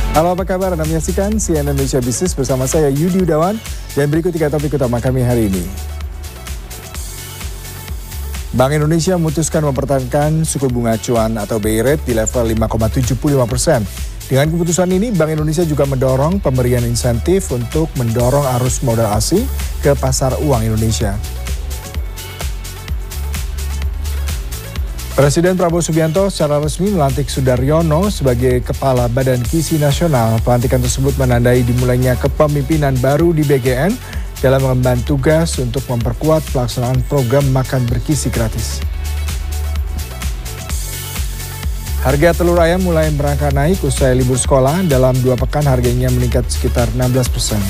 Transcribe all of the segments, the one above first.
Halo, apa kabar? Anda menyaksikan CNN Indonesia Business bersama saya Yudi Udawan dan berikut 3 topik utama kami hari ini. Bank Indonesia memutuskan mempertahankan suku bunga acuan atau BI rate di level 5,75%. Dengan keputusan ini, Bank Indonesia juga mendorong pemberian insentif untuk mendorong arus modal asing ke pasar uang Indonesia. Presiden Prabowo Subianto secara resmi melantik Sudaryono sebagai Kepala Badan Gizi Nasional. Pelantikan tersebut menandai dimulainya kepemimpinan baru di BGN dalam mengemban tugas untuk memperkuat pelaksanaan program makan bergizi gratis. Harga telur ayam mulai merangkak naik usai libur sekolah. Dalam 2 pekan harganya meningkat sekitar 16%.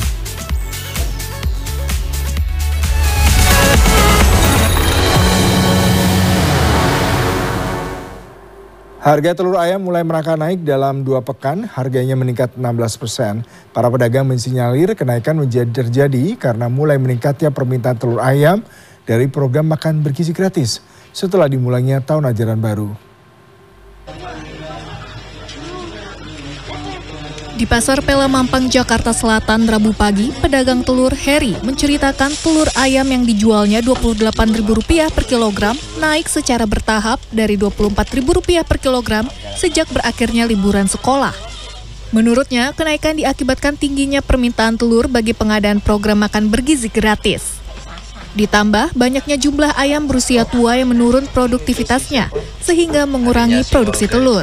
Harga telur ayam mulai merangkak naik dalam 2 pekan, harganya meningkat 16%. Para pedagang mensinyalir kenaikan terjadi karena mulai meningkatnya permintaan telur ayam dari program makan bergizi gratis setelah dimulainya tahun ajaran baru. Di Pasar Pela Mampang, Jakarta Selatan, Rabu pagi, pedagang telur Heri menceritakan telur ayam yang dijualnya Rp28.000 per kilogram naik secara bertahap dari Rp24.000 per kilogram sejak berakhirnya liburan sekolah. Menurutnya, kenaikan diakibatkan tingginya permintaan telur bagi pengadaan program makan bergizi gratis. Ditambah banyaknya jumlah ayam berusia tua yang menurun produktivitasnya sehingga mengurangi produksi telur.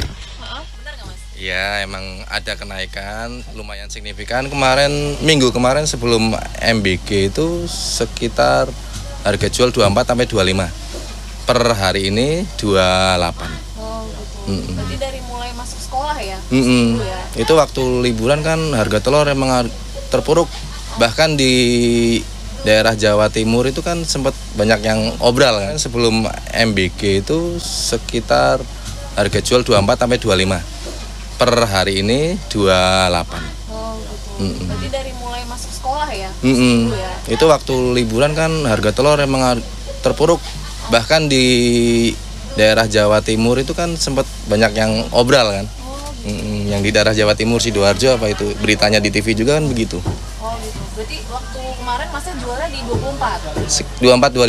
Ya, emang ada kenaikan lumayan signifikan. Minggu kemarin sebelum MBG itu sekitar harga jual 24 sampai 25. Per hari ini 28. Oh, gitu. Berarti dari mulai masuk sekolah ya? Ya? Itu waktu liburan kan harga telur emang terpuruk. Bahkan di daerah Jawa Timur itu kan sempat banyak yang obral kan. Sebelum MBG itu sekitar harga jual 24 sampai 25. Per hari ini 28. Oh, gitu. Berarti dari mulai masuk sekolah ya? Ya? Itu waktu liburan kan harga telur emang terpuruk. Bahkan di daerah Jawa Timur itu kan sempat banyak yang obral kan. Oh, gitu. Yang di daerah Jawa Timur, Sidoarjo apa itu, beritanya di TV juga kan begitu. Oh, gitu. Berarti waktu kemarin masnya jualnya di 24?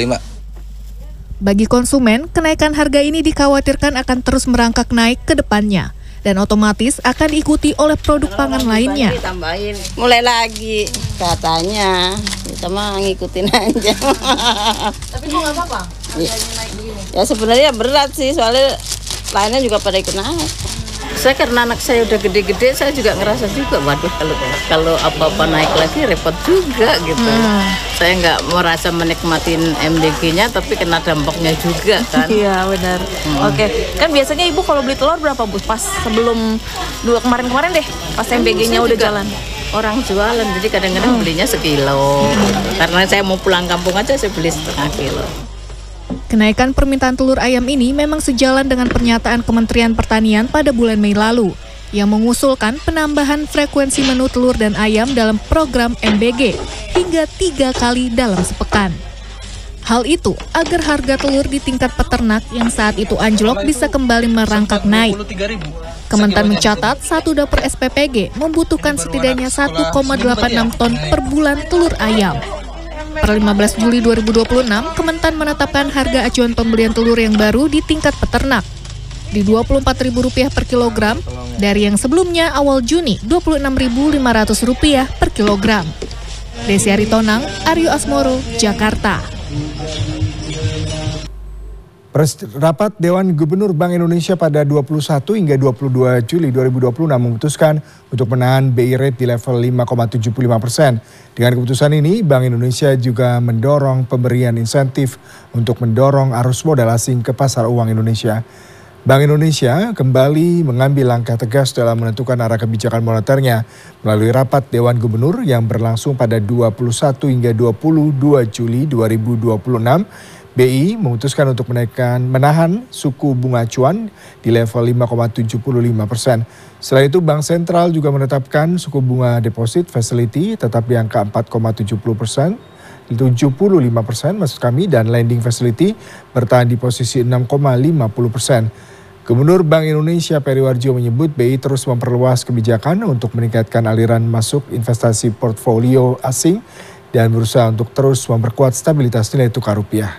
24-25. Bagi konsumen, kenaikan harga ini dikhawatirkan akan terus merangkak naik ke depannya dan otomatis akan diikuti oleh produk pangan lainnya. Tambahin, mulai lagi katanya, kita mah ngikutin aja. Tapi kok nggak apa-apa? Harganya naik begini? Ya sebenarnya berat sih, soalnya lainnya juga pada ikut naik. Saya karena anak saya udah gede-gede, saya juga ngerasa juga, waduh kalau apa-apa naik lagi repot juga gitu. Saya nggak merasa menikmatin MDG-nya, tapi kena dampaknya juga kan. Iya benar. Oke, kan biasanya ibu kalau beli telur berapa bu? Pas sebelum kemarin deh, pas MBG-nya udah jalan. Orang jualan, jadi kadang-kadang belinya sekilo. Karena saya mau pulang kampung aja, saya beli setengah kilo. Kenaikan permintaan telur ayam ini memang sejalan dengan pernyataan Kementerian Pertanian pada bulan Mei lalu yang mengusulkan penambahan frekuensi menu telur dan ayam dalam program MBG hingga 3 kali dalam sepekan. Hal itu agar harga telur di tingkat peternak yang saat itu anjlok bisa kembali merangkak naik. Kementan mencatat satu dapur SPPG membutuhkan setidaknya 1,86 ton per bulan telur ayam. Per 15 Juli 2026, Kementan menetapkan harga acuan pembelian telur yang baru di tingkat peternak di Rp24.000 per kilogram dari yang sebelumnya awal Juni Rp26.500 per kilogram. Desi Aritonang, Aryo Asmoro, Jakarta. Rapat Dewan Gubernur Bank Indonesia pada 21 hingga 22 Juli 2026 memutuskan untuk menahan BI rate di level 5,75%. Dengan keputusan ini, Bank Indonesia juga mendorong pemberian insentif untuk mendorong arus modal asing ke pasar uang Indonesia. Bank Indonesia kembali mengambil langkah tegas dalam menentukan arah kebijakan moneternya melalui rapat Dewan Gubernur yang berlangsung pada 21 hingga 22 Juli 2026. BI memutuskan untuk menahan suku bunga acuan di level 5,75%. Setelah itu Bank Sentral juga menetapkan suku bunga deposit facility tetap di angka 4,75%, dan lending facility bertahan di posisi 6,50%. Gubernur Bank Indonesia Peri Warjio menyebut BI terus memperluas kebijakan untuk meningkatkan aliran masuk investasi portfolio asing dan berusaha untuk terus memperkuat stabilitas nilai tukar rupiah.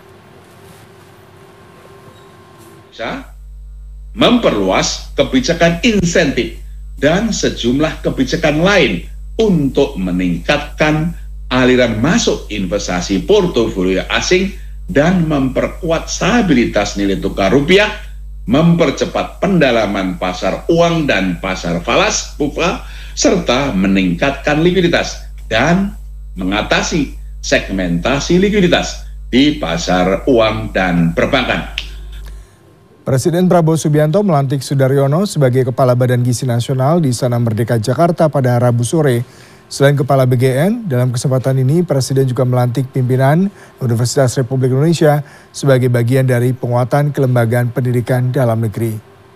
Memperluas kebijakan insentif dan sejumlah kebijakan lain untuk meningkatkan aliran masuk investasi portofolio asing dan memperkuat stabilitas nilai tukar rupiah, mempercepat pendalaman pasar uang dan pasar falas (PUFA), serta meningkatkan likuiditas dan mengatasi segmentasi likuiditas di pasar uang dan perbankan. Presiden Prabowo Subianto melantik Sudaryono sebagai Kepala Badan Gizi Nasional di Istana Merdeka Jakarta pada Rabu sore. Selain Kepala BGN, dalam kesempatan ini Presiden juga melantik pimpinan Universitas Republik Indonesia sebagai bagian dari penguatan kelembagaan pendidikan dalam negeri.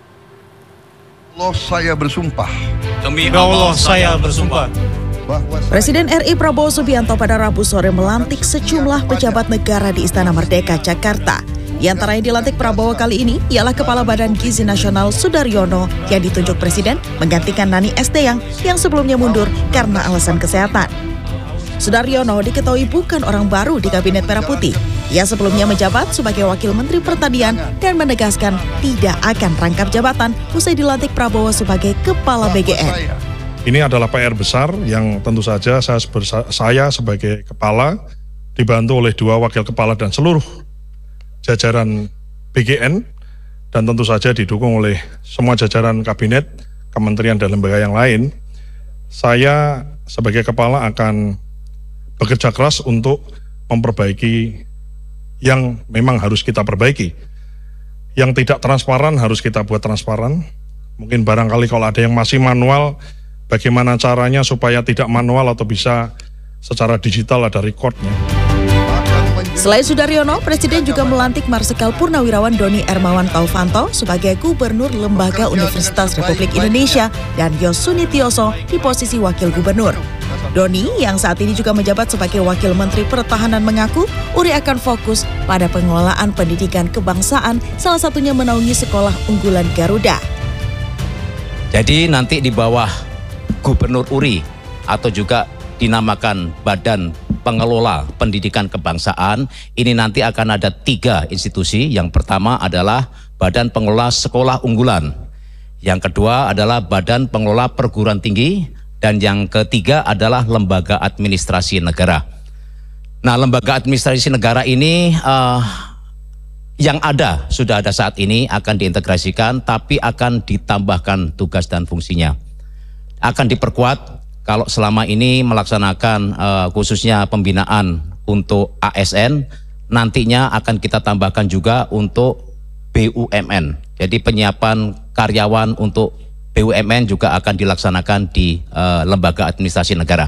Allah saya bersumpah. Demi Allah saya bersumpah. Presiden RI Prabowo Subianto pada Rabu sore melantik sejumlah pejabat negara di Istana Merdeka Jakarta. Di antara yang dilantik Prabowo kali ini ialah Kepala Badan Gizi Nasional Sudaryono yang ditunjuk Presiden menggantikan Nani Esteyang yang sebelumnya mundur karena alasan kesehatan. Sudaryono diketahui bukan orang baru di Kabinet Merah Putih. Ia sebelumnya menjabat sebagai Wakil Menteri Pertanian dan menegaskan tidak akan rangkap jabatan usai dilantik Prabowo sebagai Kepala BGN. Ini adalah PR besar yang tentu saja saya sebagai kepala dibantu oleh 2 wakil kepala dan seluruh jajaran BGN dan tentu saja didukung oleh semua jajaran kabinet, kementerian dan lembaga yang lain. Saya sebagai kepala akan bekerja keras untuk memperbaiki yang memang harus kita perbaiki. Yang tidak transparan harus kita buat transparan. Mungkin barangkali kalau ada yang masih manual, bagaimana caranya supaya tidak manual atau bisa secara digital ada recordnya. Selain Sudaryono, Presiden juga melantik Marsikal Purnawirawan Doni Ermawan Taufanto sebagai Gubernur Lembaga Universitas Republik Indonesia dan Yos Sunitioso di posisi Wakil Gubernur. Doni yang saat ini juga menjabat sebagai Wakil Menteri Pertahanan mengaku Uri akan fokus pada pengelolaan pendidikan kebangsaan, salah satunya menaungi sekolah unggulan Garuda. Jadi nanti di bawah Gubernur Uri atau juga dinamakan Badan Pengelola Pendidikan Kebangsaan, ini nanti akan ada 3 institusi. Yang pertama adalah Badan Pengelola Sekolah Unggulan, yang kedua adalah Badan Pengelola Perguruan Tinggi, dan yang ketiga adalah Lembaga Administrasi Negara. Nah, Lembaga Administrasi Negara ini yang sudah ada saat ini akan diintegrasikan, tapi akan ditambahkan tugas dan fungsinya. Akan diperkuat. Kalau selama ini melaksanakan khususnya pembinaan untuk ASN, nantinya akan kita tambahkan juga untuk BUMN. Jadi penyiapan karyawan untuk BUMN juga akan dilaksanakan di Lembaga Administrasi Negara.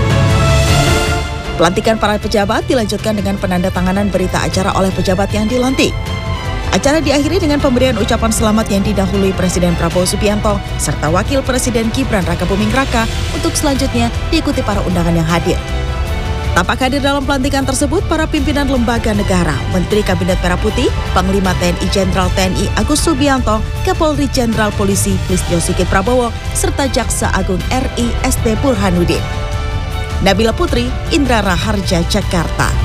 Pelantikan para pejabat dilanjutkan dengan penandatanganan berita acara oleh pejabat yang dilantik. Acara diakhiri dengan pemberian ucapan selamat yang didahului Presiden Prabowo Subianto serta Wakil Presiden Gibran Rakabuming Raka untuk selanjutnya diikuti para undangan yang hadir. Tampak hadir dalam pelantikan tersebut para pimpinan lembaga negara, Menteri Kabinet Merah Putih, Panglima TNI Jenderal TNI Agus Subianto, Kapolri Jenderal Polisi Listio Sigit Prabowo, serta Jaksa Agung RI SD Burhanuddin. Nabila Putri, Indra Raharja, Jakarta.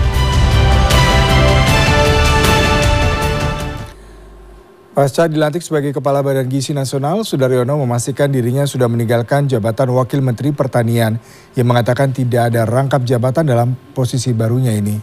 Pasca dilantik sebagai Kepala Badan Gizi Nasional, Sudaryono memastikan dirinya sudah meninggalkan jabatan Wakil Menteri Pertanian yang mengatakan tidak ada rangkap jabatan dalam posisi barunya ini.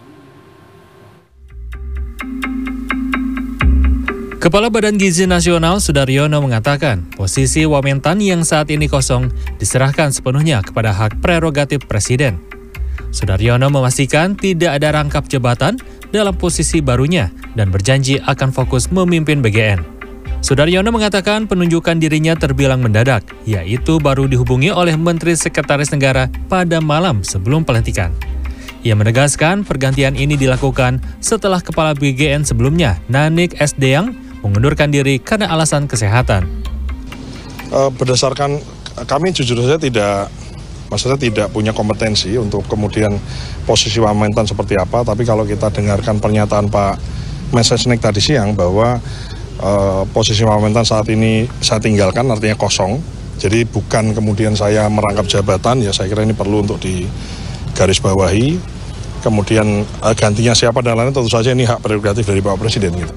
Kepala Badan Gizi Nasional Sudaryono mengatakan posisi Wamentan yang saat ini kosong diserahkan sepenuhnya kepada hak prerogatif Presiden. Sudaryono memastikan tidak ada rangkap jabatan dalam posisi barunya dan berjanji akan fokus memimpin BGN. Sudaryono mengatakan penunjukan dirinya terbilang mendadak, yaitu baru dihubungi oleh Menteri Sekretaris Negara pada malam sebelum pelantikan. Ia menegaskan pergantian ini dilakukan setelah Kepala BGN sebelumnya, Nanik Esteyang, mengundurkan diri karena alasan kesehatan. Berdasarkan kami jujur saja tidak punya kompetensi untuk kemudian posisi Wamentan seperti apa, tapi kalau kita dengarkan pernyataan Pak Mensesnek tadi siang bahwa posisi Wamentan saat ini saya tinggalkan, artinya kosong. Jadi bukan kemudian saya merangkap jabatan, ya saya kira ini perlu untuk digarisbawahi. Kemudian gantinya siapa dan lain-lain tentu saja ini hak prerogatif dari Bapak Presiden gitu.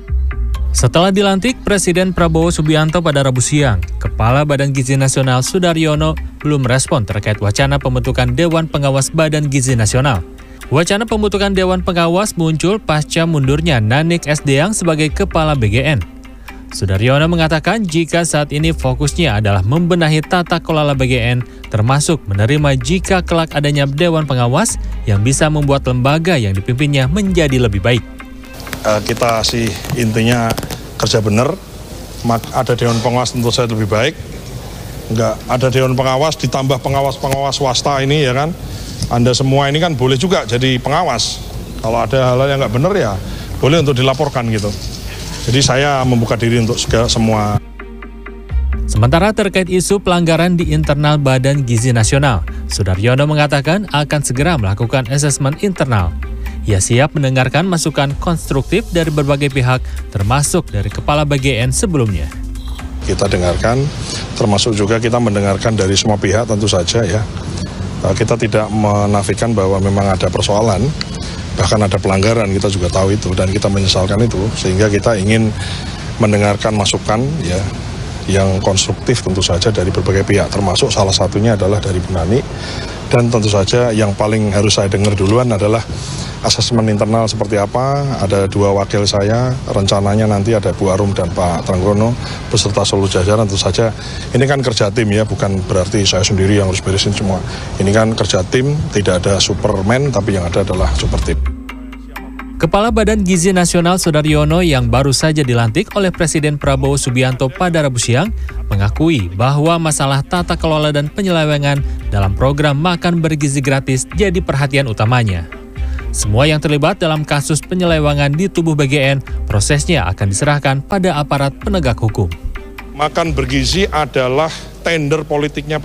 Setelah dilantik, Presiden Prabowo Subianto pada Rabu siang, Kepala Badan Gizi Nasional Sudaryono belum merespon terkait wacana pembentukan Dewan Pengawas Badan Gizi Nasional. Wacana pembentukan Dewan Pengawas muncul pasca mundurnya Nanik S. Deang sebagai Kepala BGN. Sudaryono mengatakan jika saat ini fokusnya adalah membenahi tata kelola BGN, termasuk menerima jika kelak adanya Dewan Pengawas yang bisa membuat lembaga yang dipimpinnya menjadi lebih baik. Kita sih intinya kerja benar, ada Dewan Pengawas tentu saja lebih baik. Enggak ada Dewan Pengawas ditambah pengawas-pengawas swasta ini ya kan. Anda semua ini kan boleh juga jadi pengawas. Kalau ada hal yang nggak benar ya boleh untuk dilaporkan gitu. Jadi saya membuka diri untuk semua. Sementara terkait isu pelanggaran di internal Badan Gizi Nasional, Sudaryono mengatakan akan segera melakukan asesmen internal. Ia siap mendengarkan masukan konstruktif dari berbagai pihak, termasuk dari Kepala BGN sebelumnya. Kita dengarkan, termasuk juga kita mendengarkan dari semua pihak tentu saja ya. Kita tidak menafikan bahwa memang ada persoalan, bahkan ada pelanggaran, kita juga tahu itu dan kita menyesalkan itu, sehingga kita ingin mendengarkan masukan ya yang konstruktif tentu saja dari berbagai pihak, termasuk salah satunya adalah dari Bu Nani. Dan tentu saja yang paling harus saya dengar duluan adalah asesmen internal seperti apa. Ada 2 wakil saya, rencananya nanti ada Bu Arum dan Pak Trenggono beserta seluruh jajaran. Tentu saja ini kan kerja tim ya, bukan berarti saya sendiri yang harus beresin semua. Ini kan kerja tim, tidak ada Superman, tapi yang ada adalah super tim. Kepala Badan Gizi Nasional Sudaryono yang baru saja dilantik oleh Presiden Prabowo Subianto pada Rabu siang mengakui bahwa masalah tata kelola dan penyelewengan dalam program makan bergizi gratis jadi perhatian utamanya. Semua yang terlibat dalam kasus penyelewengan di tubuh BGN, prosesnya akan diserahkan pada aparat penegak hukum. Makan bergizi adalah tender politiknya